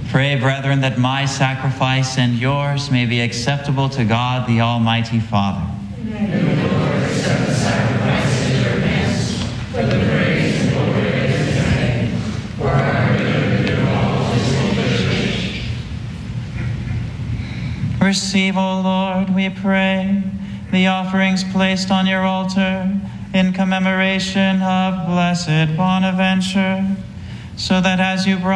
Pray, brethren, that my sacrifice and yours may be acceptable to God, the Almighty Father. May the Lord accept the sacrifice in your hands for the praise and glory of his name, for our good and all his holy church. Receive, O Lord, we pray, the offerings placed on your altar in commemoration of Blessed Bonaventure, so that as you brought